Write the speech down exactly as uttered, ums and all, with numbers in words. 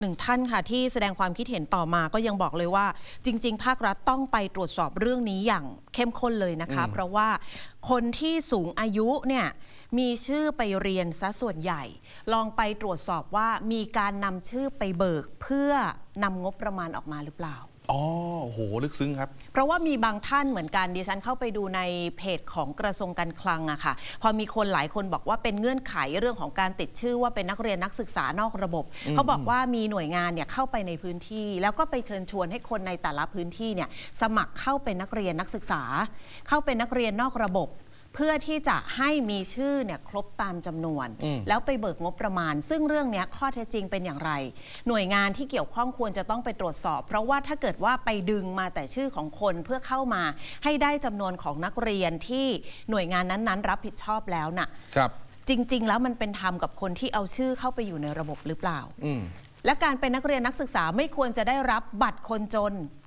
หนึ่งท่านค่ะที่แสดงความคิดเห็นต่อมาก็ยังบอกเลยว่าจริงๆภาครัฐต้องไปตรวจสอบเรื่องนี้อย่างเข้มข้นเลยนะคะเพราะว่าคนที่สูงอายุเนี่ยมีชื่อไปเรียนซะส่วนใหญ่ลองไปตรวจสอบว่ามีการนำชื่อไปเบิกเพื่อนำงบประมาณออกมาหรือเปล่าอ๋อโหลึกซึ้งครับเพราะว่ามีบางท่านเหมือนกันดิฉันเข้าไปดูในเพจของกระทรวงการคลังอะค่ะพอมีคนหลายคนบอกว่าเป็นเงื่อนไขเรื่องของการติดชื่อว่าเป็นนักเรียนนักศึกษานอกระบบเขาบอกว่ามีหน่วยงานเนี่ยเข้าไปในพื้นที่แล้วก็ไปเชิญชวนให้คนในแต่ละพื้นที่เนี่ยสมัครเข้าเป็นนักเรียนนักศึกษาเข้าเป็นนักเรียนนอกระบบเพื่อที่จะให้มีชื่อเนี่ยครบตามจำนวนแล้วไปเบิกงบประมาณซึ่งเรื่องนี้ข้อเท็จจริงเป็นอย่างไรหน่วยงานที่เกี่ยวข้องควรจะต้องไปตรวจสอบเพราะว่าถ้าเกิดว่าไปดึงมาแต่ชื่อของคนเพื่อเข้ามาให้ได้จำนวนของนักเรียนที่หน่วยงานนั้นๆรับผิดชอบแล้วน่ะจริงๆแล้วมันเป็นธรรมกับคนที่เอาชื่อเข้าไปอยู่ในระบบหรือเปล่าและการเป็นนักเรียนนักศึกษาไม่ควรจะได้รับบัตรคนจน